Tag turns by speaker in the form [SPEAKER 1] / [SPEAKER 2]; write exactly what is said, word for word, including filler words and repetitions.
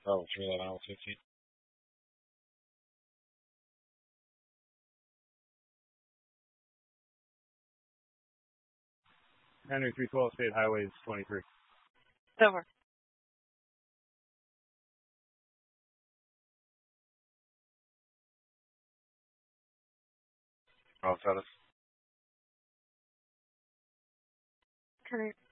[SPEAKER 1] Oh, three eleven L fifteen. Henry three twelve State Highways twenty-three.
[SPEAKER 2] Over.
[SPEAKER 1] Oh, Travis.
[SPEAKER 2] Henry